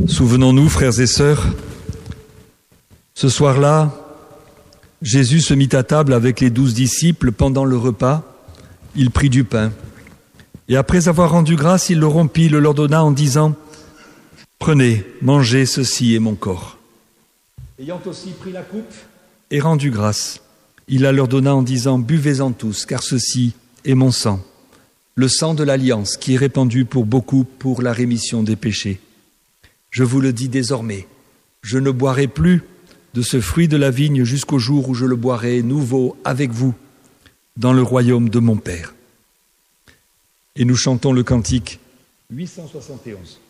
Souvenons-nous, frères et sœurs, ce soir-là, Jésus se mit à table avec les 12 disciples pendant le repas. Il prit du pain. Et après avoir rendu grâce, il le rompit, le leur donna en disant « Prenez, mangez, ceci est mon corps. » Ayant aussi pris la coupe et rendu grâce, il la leur donna en disant « Buvez-en tous, car ceci est mon sang, le sang de l'alliance qui est répandu pour beaucoup pour la rémission des péchés. Je vous le dis désormais, je ne boirai plus de ce fruit de la vigne jusqu'au jour où je le boirai nouveau avec vous dans le royaume de mon Père. » Et nous chantons le cantique 871.